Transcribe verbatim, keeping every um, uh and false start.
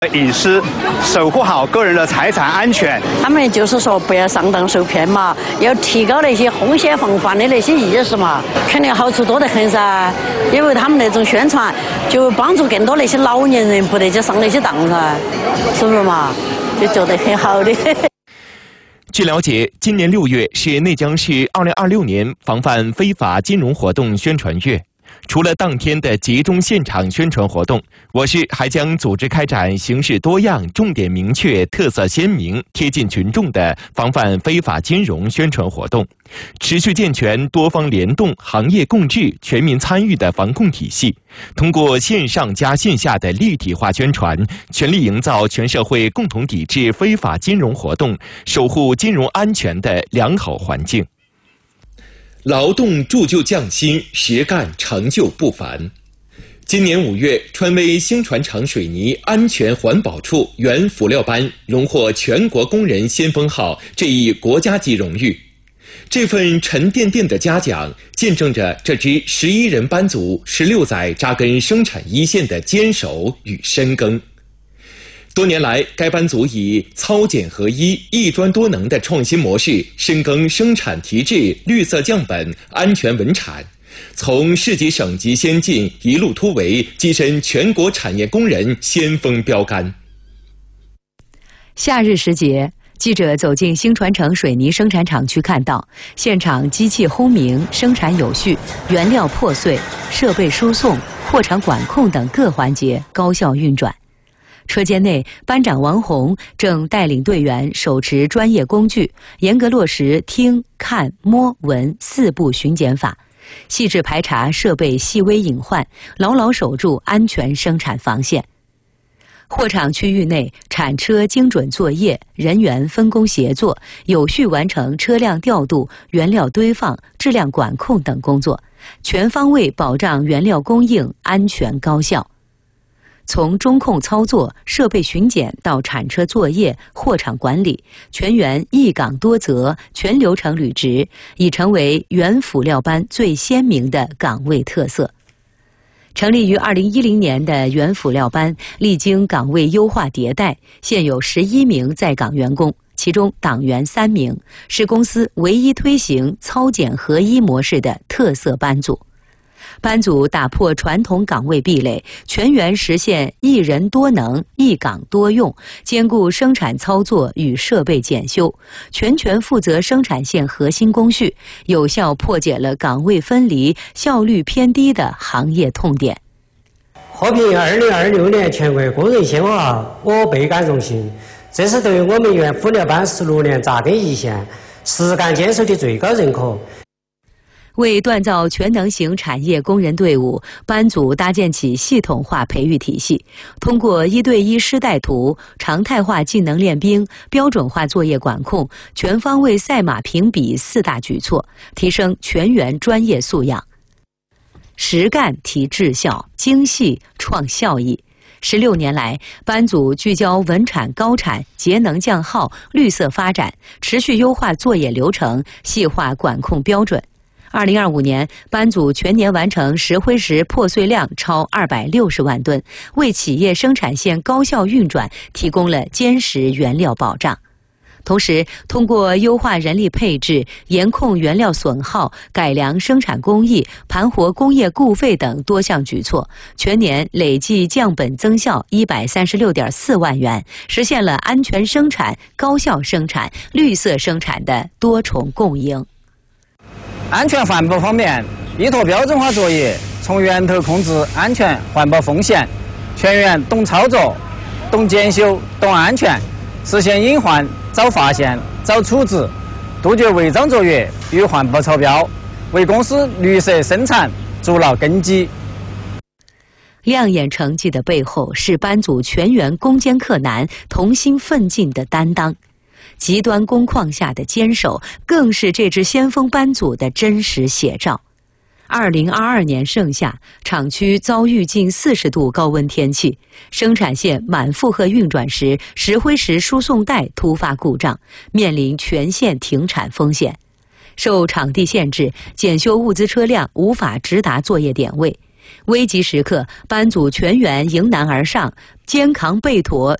隐私，守护好个人的财产安全。 他们就是说不要上当受骗嘛，要提高那些风险防范的那些意识嘛，肯定好处多得很噻。因为他们那种宣传，就帮助更多那些老年人不得去上那些当噻，是不是嘛？就觉得很好的。 据了解，今年六月是内江市二零二六年防范非法金融活动宣传月。除了当天的集中现场宣传活动，我市还将组织开展形式多样、重点明确、特色鲜明、贴近群众的防范非法金融宣传活动，持续健全多方联动、行业共治、全民参与的防控体系。通过线上加线下的立体化宣传，全力营造全社会共同抵制非法金融活动、守护金融安全的良好环境。劳动铸就匠心，实干成就不凡。今年五月，川威兴船厂水泥安全环保处原辅料班荣获全国工人先锋号这一国家级荣誉。这份沉甸甸的嘉奖，见证着这支十一人班组十六载扎根生产一线的坚守与深耕。多年来，该班组以操检合一、一专多能的创新模式，深耕生产提质、绿色降本、安全稳产，从市级省级先进一路突围，跻身全国产业工人先锋标杆。 夏日时节，记者走进兴传城水泥生产厂区，看到现场机器轰鸣，生产有序，原料破碎，设备输送、货场管控等各环节高效运转。车间内，班长王红正带领队员手持专业工具，严格落实听、看、摸、闻四步巡检法，细致排查设备细微隐患，牢牢守住安全生产防线。货场区域内，产车精准作业，人员分工协作，有序完成车辆调度、原料堆放、质量管控等工作，全方位保障原料供应安全高效。从中控操作、设备巡检到产车作业、货场管理，全员一岗多责，全流程履职，已成为原辅料班最鲜明的岗位特色。成立于二零一零年的原辅料班，历经岗位优化迭代，现有十一名在岗员工，其中党员三名，是公司唯一推行操检合一模式的特色班组。班组打破传统岗位壁垒，全员实现一人多能、一岗多用，兼顾生产操作与设备检修，全权负责生产线核心工序，有效破解了岗位分离、效率偏低的行业痛点。 获评二零二六年全国工人先锋号，我倍感荣幸。这是对我们原辅料班十六年扎根一线、实干坚守的最高认可。 为锻造全能型产业工人队伍，班组搭建起系统化培育体系，通过一对一师带徒、常态化技能练兵、标准化作业管控、全方位赛马评比四大举措，提升全员专业素养。实干提质效，精细创效益。十六年来，班组聚焦稳产高产、节能降耗、绿色发展，持续优化作业流程，细化管控标准。二零二五年，班组全年完成石灰石破碎量超二百六十万吨，为企业生产线高效运转提供了坚实原料保障。同时，通过优化人力配置、严控原料损耗、改良生产工艺、盘活工业固废等多项举措，全年累计降本增效一百三十六点四万元，实现了安全生产、高效生产、绿色生产的多重共赢。 安全环保方面，依托标准化作业，从源头控制安全环保风险，全员懂操作、懂检修、懂安全，实现隐患早发现、早处置，杜绝违章作业与环保超标，为公司绿色生产筑牢根基。 亮眼成绩的背后，是班组全员攻坚克难、同心奋进的担当。极端工况下的坚守，更是这支先锋班组的真实写照。二零二二年盛夏，厂区遭遇近四十度高温天气，生产线满负荷运转时，石灰石输送带突发故障，面临全线停产风险。受场地限制，检修物资车辆无法直达作业点位。 危急时刻，班组全员迎难而上，肩扛备妥，